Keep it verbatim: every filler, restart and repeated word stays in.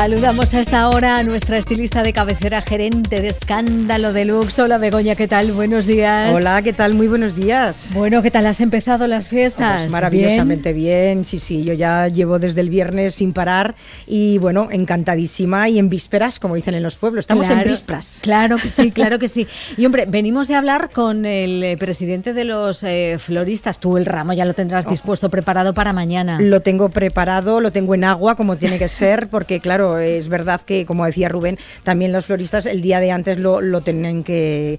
Saludamos a esta hora a nuestra estilista de cabecera, gerente de Escándalo Deluxe. Hola Begoña, ¿qué tal? Buenos días. Hola, ¿qué tal? Muy buenos días. Bueno, ¿qué tal has empezado las fiestas? Pues maravillosamente bien? bien, sí, sí, yo ya llevo desde el viernes sin parar y bueno, encantadísima y en vísperas, como dicen en los pueblos, estamos claro, en vísperas. Claro que sí, claro que sí. Y hombre, venimos de hablar con el presidente de los eh, floristas. Tú el ramo ya lo tendrás dispuesto, oh. preparado para mañana. Lo tengo preparado, lo tengo en agua como tiene que ser, porque claro, es verdad que, como decía Rubén, también los floristas el día de antes lo, lo tienen que,